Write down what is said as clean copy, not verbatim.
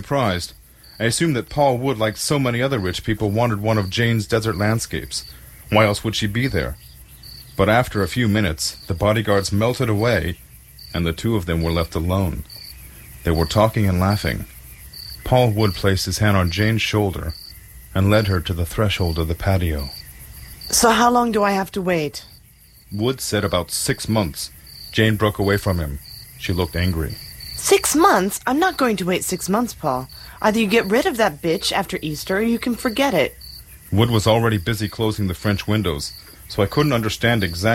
surprised. I assumed that Paul Wood, like so many other rich people, wanted one of Jane's desert landscapes. Why else would she be there? But after a few minutes, the bodyguards melted away, and the two of them were left alone. They were talking and laughing. Paul Wood placed his hand on Jane's shoulder and led her to the threshold of the patio. So how long do I have to wait? Wood said about 6 months. Jane broke away from him. She looked angry. 6 months? I'm not going to wait 6 months, Paul. Either you get rid of that bitch after Easter or you can forget it. Wood was already busy closing the French windows, so I couldn't understand exactly